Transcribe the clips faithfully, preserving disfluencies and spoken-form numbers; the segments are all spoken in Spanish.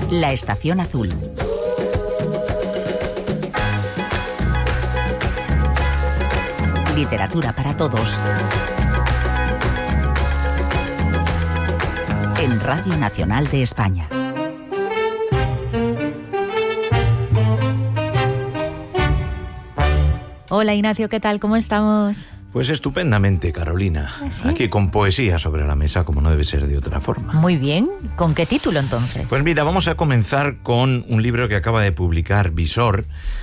La Estación Azul. Literatura para todos. En Radio Nacional de España. Hola Ignacio, ¿qué tal? ¿Cómo estamos? Pues estupendamente, Carolina. ¿Sí? Aquí con poesía sobre la mesa, como no debe ser de otra forma. Muy bien. ¿Con qué título entonces? Pues mira, vamos a comenzar con un libro que acaba de publicar Visor,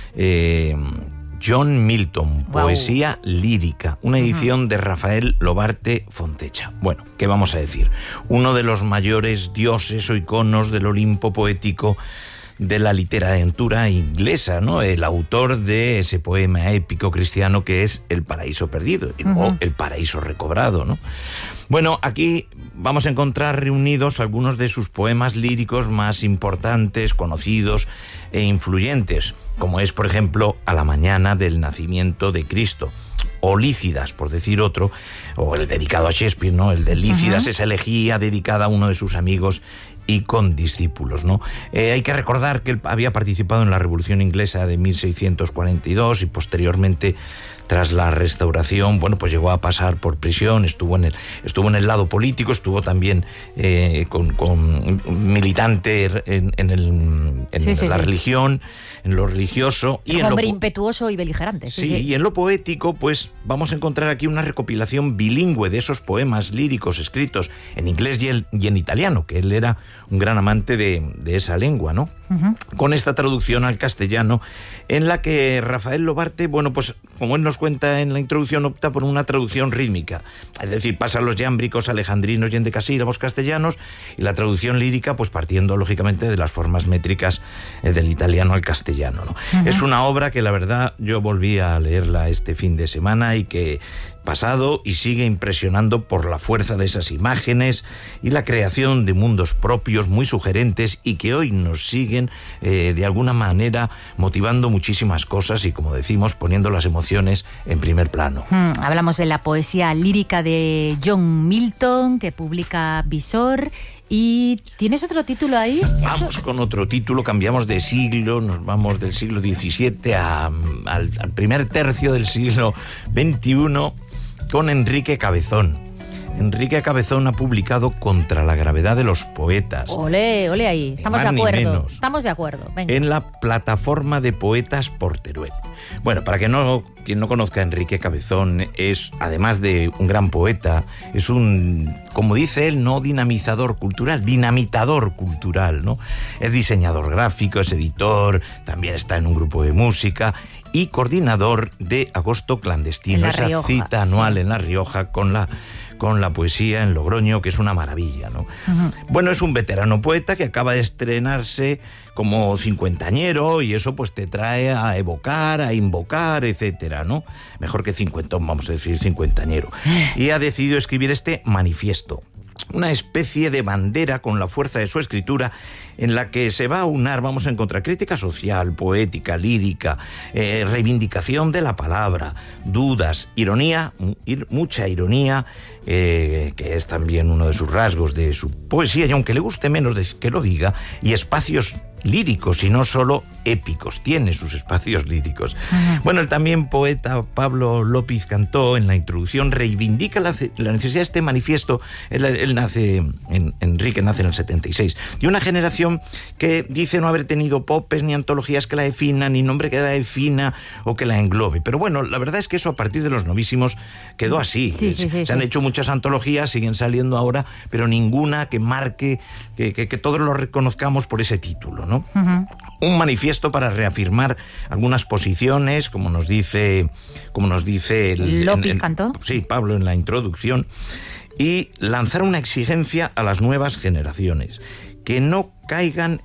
eh, John Milton, Wow. Poesía lírica, una edición uh-huh. de Rafael Lobarte Fontecha. Bueno, ¿qué vamos a decir? Uno de los mayores dioses o iconos del Olimpo poético de la literatura inglesa, ¿no? El autor de ese poema épico cristiano que es El Paraíso Perdido, uh-huh. o El Paraíso Recobrado, ¿no? Bueno, aquí vamos a encontrar reunidos algunos de sus poemas líricos más importantes, conocidos e influyentes, como es, por ejemplo, A la mañana del nacimiento de Cristo, o Lícidas, por decir otro, o el dedicado a Shakespeare, ¿no? El de Lícidas, uh-huh. esa elegía dedicada a uno de sus amigos y condiscípulos, ¿no? Eh, hay que recordar que él había participado en la Revolución Inglesa de mil seiscientos cuarenta y dos y posteriormente, tras la Restauración, bueno, pues llegó a pasar por prisión, estuvo en el, estuvo en el lado político, estuvo también eh, con, con militante en, en, el, en sí, sí, la sí. religión, en lo religioso. Y en hombre lo, impetuoso y beligerante. Sí, sí, sí, y en lo poético, pues vamos a encontrar aquí una recopilación bilingüe de esos poemas líricos escritos en inglés y, el, y en italiano, que él era un gran amante de, de esa lengua, ¿no? Uh-huh. Con esta traducción al castellano, en la que Rafael Lobarte, bueno, pues como él nos cuenta en la introducción, opta por una traducción rítmica, es decir, pasa los yámbricos alejandrinos y endecasílabos castellanos, y la traducción lírica, pues partiendo lógicamente de las formas métricas eh, del italiano al castellano, ¿no? Uh-huh. Es una obra que la verdad yo volví a leerla este fin de semana y que pasado y sigue impresionando por la fuerza de esas imágenes y la creación de mundos propios muy sugerentes y que hoy nos siguen eh, de alguna manera motivando muchísimas cosas y, como decimos, poniendo las emociones en primer plano. Hmm, hablamos de la poesía lírica de John Milton, que publica Visor. ¿Y tienes otro título ahí? Vamos con otro título, cambiamos de siglo, nos vamos del siglo diecisiete a, al, al primer tercio del siglo veintiuno con Enrique Cabezón. Enrique Cabezón ha publicado Contra la gravedad de los poetas. Ole, ole ahí, estamos de acuerdo. Estamos de acuerdo. Venga. En la plataforma de poetas por Teruel. Bueno, para que no, quien no conozca a Enrique Cabezón, es, además de un gran poeta, es un, como dice él, no dinamizador cultural, dinamitador cultural, ¿no? Es diseñador gráfico, es editor, también está en un grupo de música y coordinador de Agosto Clandestino, esa Rioja, cita anual sí. en La Rioja con la con la poesía en Logroño, que es una maravilla, ¿no? Uh-huh. Bueno, es un veterano poeta que acaba de estrenarse como cincuentañero y eso pues te trae a evocar, a invocar, etcétera, ¿no? Mejor que cincuentón, vamos a decir cincuentañero. Y ha decidido escribir este manifiesto, una especie de bandera con la fuerza de su escritura en la que se va a unar, vamos a encontrar crítica social, poética, lírica, eh, reivindicación de la palabra, dudas, ironía, mucha ironía, eh, que es también uno de sus rasgos de su poesía, y aunque le guste menos de que lo diga, y espacios líricos y no solo épicos, tiene sus espacios líricos. Uh-huh. Bueno, el también poeta Pablo López Cantó en la introducción reivindica la, la necesidad de este manifiesto. Él, él nace, en, Enrique nace en el setenta y seis, de una generación que dice no haber tenido popes ni antologías que la definan, ni nombre que la defina o que la englobe. Pero bueno, la verdad es que eso a partir de los novísimos quedó así. Sí, sí, sí, Se sí. han hecho muchas antologías, siguen saliendo ahora, pero ninguna que marque, que, que, que todos lo reconozcamos por ese título, ¿no? Uh-huh. Un manifiesto para reafirmar algunas posiciones, como nos dice, como nos dice el, López en, en, Cantó. Sí, Pablo en la introducción, y lanzar una exigencia a las nuevas generaciones, que no caigan